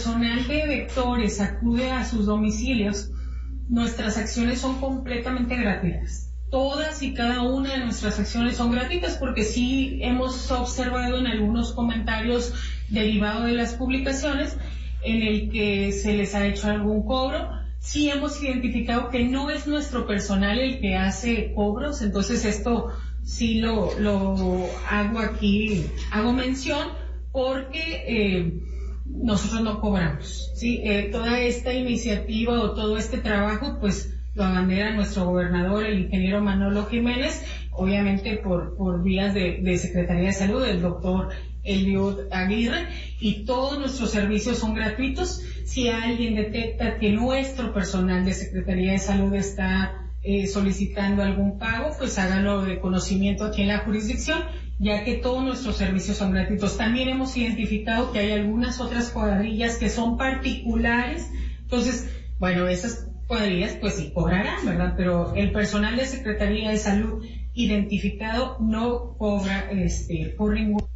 personal de Vectores acude a sus domicilios, nuestras acciones son completamente gratuitas. Todas y cada una de nuestras acciones son gratuitas porque sí hemos observado en algunos comentarios derivados de las publicaciones en el que se les ha hecho algún cobro. Sí hemos identificado que no es nuestro personal el que hace cobros, entonces esto sí lo hago aquí, hago mención porque nosotros no cobramos, ¿sí? Toda esta iniciativa o todo este trabajo pues lo abandera nuestro gobernador, el ingeniero Manolo Jiménez, obviamente por vías de Secretaría de Salud, el doctor Eliud Aguirre, y todos nuestros servicios son gratuitos. Si alguien detecta que nuestro personal de Secretaría de Salud está solicitando algún pago, pues háganlo de conocimiento aquí en la jurisdicción, ya que todos nuestros servicios son gratuitos. También hemos identificado que hay algunas otras cuadrillas que son particulares, entonces, bueno, esas cuadrillas pues sí cobrarán, ¿verdad? Pero el personal de Secretaría de Salud identificado no cobra por ningún.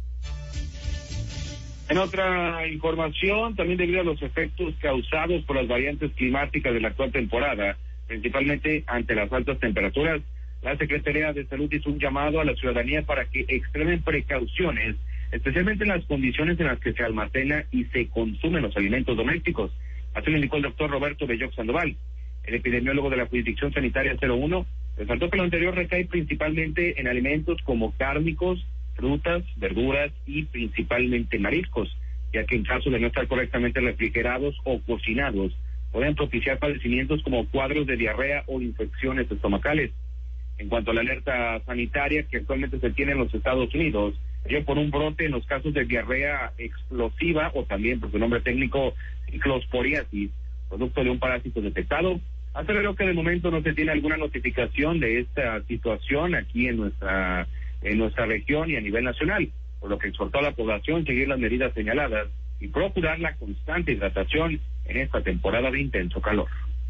En otra información, también debido a los efectos causados por las variantes climáticas de la actual temporada, principalmente ante las altas temperaturas, la Secretaría de Salud hizo un llamado a la ciudadanía para que extremen precauciones, especialmente en las condiciones en las que se almacena y se consumen los alimentos domésticos. Así lo indicó el doctor Roberto Belloc Sandoval, el epidemiólogo de la Jurisdicción Sanitaria 01, resaltó que lo anterior recae principalmente en alimentos como cárnicos, frutas, verduras y principalmente mariscos, ya que en caso de no estar correctamente refrigerados o cocinados, pueden propiciar padecimientos como cuadros de diarrea o infecciones estomacales. En cuanto a la alerta sanitaria que actualmente se tiene en los Estados Unidos, ello por un brote en los casos de diarrea explosiva o también por su nombre técnico ciclosporiasis, producto de un parásito detectado. Aseveró que de momento no se tiene alguna notificación de esta situación aquí en nuestra región y a nivel nacional, por lo que exhortó a la población a seguir las medidas señaladas y procurar la constante hidratación en esta temporada de intenso calor.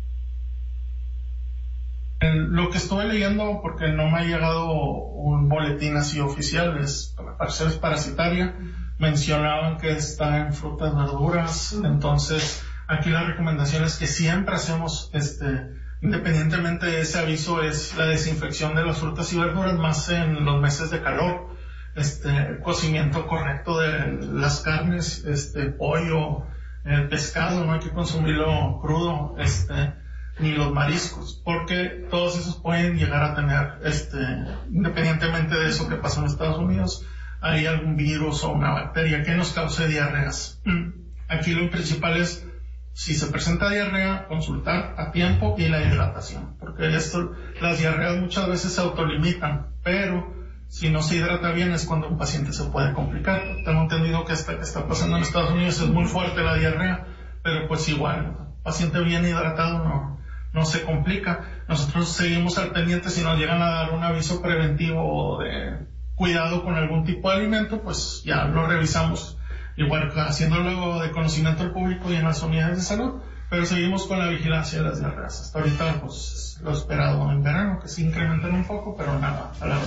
Lo que estuve leyendo, porque no me ha llegado un boletín así oficial, al parecer es parasitaria, mencionaban que está en frutas, verduras, entonces aquí la recomendación es que siempre hacemos, independientemente de ese aviso, es la desinfección de las frutas y verduras, más en los meses de calor, cocimiento correcto de las carnes, pollo, el pescado, no hay que consumirlo crudo, ni los mariscos, porque todos esos pueden llegar a tener, independientemente de eso que pasó en Estados Unidos, hay algún virus o una bacteria que nos cause diarreas. Aquí lo principal es, si se presenta diarrea, consultar a tiempo y la hidratación, porque las diarreas muchas veces se autolimitan, pero si no se hidrata bien es cuando un paciente se puede complicar. Tengo entendido que esta que está pasando en Estados Unidos es muy fuerte la diarrea, pero pues igual, paciente bien hidratado no se complica. Nosotros seguimos al pendiente si nos llegan a dar un aviso preventivo o de cuidado con algún tipo de alimento, pues ya lo revisamos, igual haciéndolo de conocimiento al público y en las unidades de salud, pero seguimos con la vigilancia de las diarreas. Hasta ahorita pues lo esperado en verano, que se incrementan un poco, pero nada alarma.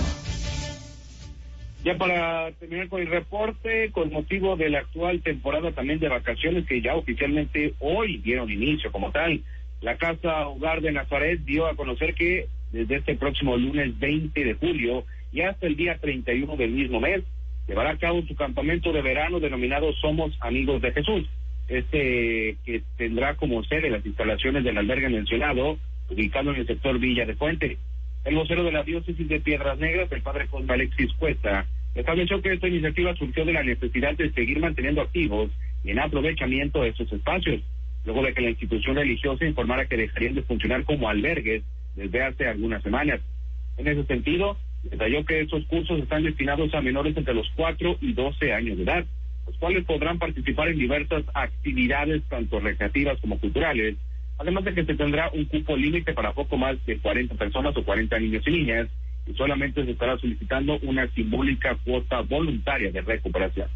Ya para terminar con el reporte, con motivo de la actual temporada también de vacaciones que ya oficialmente hoy dieron inicio como tal, la Casa Hogar de Nazaret dio a conocer que desde este próximo lunes 20 de julio y hasta el día 31 del mismo mes, llevará a cabo su campamento de verano denominado Somos Amigos de Jesús. Que tendrá como sede las instalaciones del albergue mencionado, ubicado en el sector Villa de Fuente. El vocero de la diócesis de Piedras Negras, el padre José Alexis Cuesta, estableció que esta iniciativa surgió de la necesidad de seguir manteniendo activos y en aprovechamiento de estos espacios, luego de que la institución religiosa informara que dejarían de funcionar como albergues desde hace algunas semanas. En ese sentido, detalló que estos cursos están destinados a menores entre los 4 y 12 años de edad, los cuales podrán participar en diversas actividades, tanto recreativas como culturales, además de que se tendrá un cupo límite para poco más de 40 personas o 40 niños y niñas, y solamente se estará solicitando una simbólica cuota voluntaria de recuperación.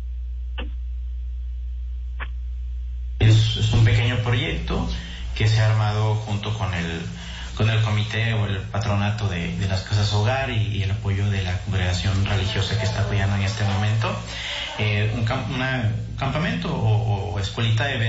Es un pequeño proyecto que se ha armado junto con el comité o el patronato de las casas hogar y el apoyo de la congregación religiosa que está apoyando en este momento un campamento o escuelita de verano